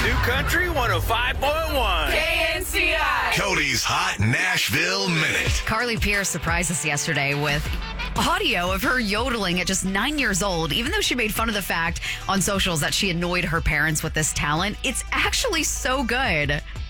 New Country 105.1. KNCI. Cody's Hot Nashville Minute. Carly Pierce surprised us yesterday with audio of her yodeling at just 9 years old. Even though she made fun of the fact on socials that she annoyed her parents with this talent, it's actually so good.